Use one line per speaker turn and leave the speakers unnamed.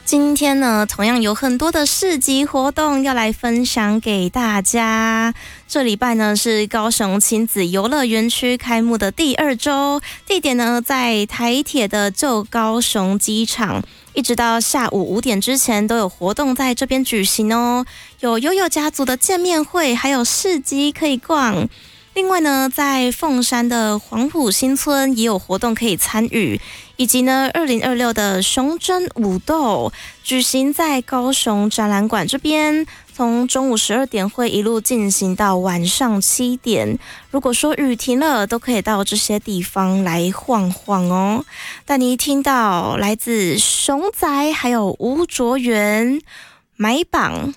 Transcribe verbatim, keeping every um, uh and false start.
今天呢，同样有很多的市集活动要来分享给大家。这礼拜呢是高雄亲子游乐园区开幕的第二周，地点呢在台铁的旧高雄机场，一直到下午五点之前都有活动在这边举行哦。有悠悠家族的见面会，还有市集可以逛。另外呢，在凤山的黄埔新村也有活动可以参与，以及呢，二零二六的熊真舞斗举行在高雄展览馆这边，从中午十二点会一路进行到晚上七点。如果说雨停了，都可以到这些地方来晃晃哦。但你一听到来自熊仔还有吴卓源买榜。